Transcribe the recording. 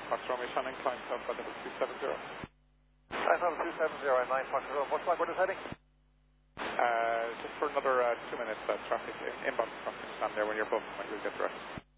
Foxtrot Shannon, climb to Alpha level 270. Climb level 270 and 9 Foxtrot. What's like, where is heading? Just for another 2 minutes, traffic, inbound traffic, stand there when you're above, when you'll get direct.